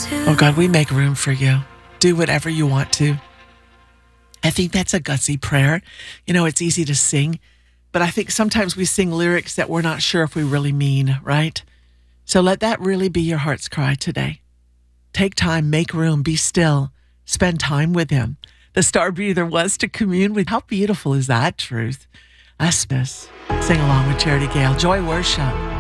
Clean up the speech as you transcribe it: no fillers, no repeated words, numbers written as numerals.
Oh God, we make room for you. Do whatever you want to. I think that's a gutsy prayer. You know, it's easy to sing, but I think sometimes we sing lyrics that we're not sure if we really mean, right? So let that really be your heart's cry today. Take time, make room, be still, spend time with him. The star breather was to commune with. How beautiful is that truth? Us, sing along with Charity Gale. Joy worship.